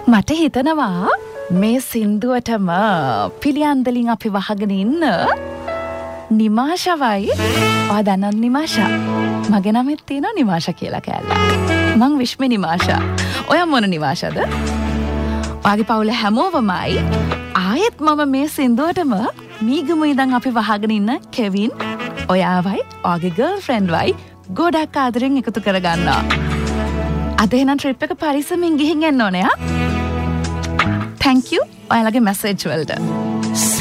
මට හිතනවා මේ සින්දුවටම පිළියන්දලින් අපි වහගෙන ඉන්න නිමාෂවයි. ඔයා දන්නවද නිමාෂා? මගේ නමෙත් තියෙනවා නිමාෂා කියලා කෑල්ල. මං විශ්මි නිමාෂා. ඔයා මොන නිමාෂාද? ඔයාගේ පවුල හැමෝවමයි. ආයෙත් මම මේ සින්දුවටම මීගමු ඉඳන් අපි වහගෙන ඉන්න කෙවින්, ඔයාවයි, ඔයාගේ ගර්ල්ෆ්‍රෙන්ඩ් වයි ගොඩක් ආදරෙන් එකතු කරගන්නවා. අද එහෙනම් ට්‍රිප් එක පරිස්සමින් ගිහින් එන්න ඕනේ. Thank you ඔයාලගේ මැසේජ් වලට.